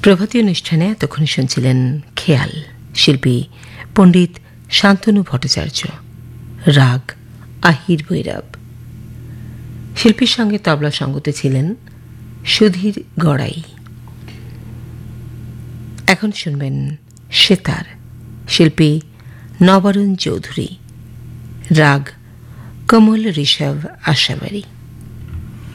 প্রভাতী অনুষ্ঠানে এতক্ষণ শুনছিলেন খেয়াল, শিল্পী পণ্ডিত শান্তনু ভট্টাচার্য, রাগ আহির ভৈরব। শিল্পীর সঙ্গে তবলা সঙ্গতে ছিলেন সুধীর গড়াই। এখন শুনবেন সেতার, শিল্পী নবরুণ চৌধুরী, রাগ কমল ঋষভ আশাবাড়ি।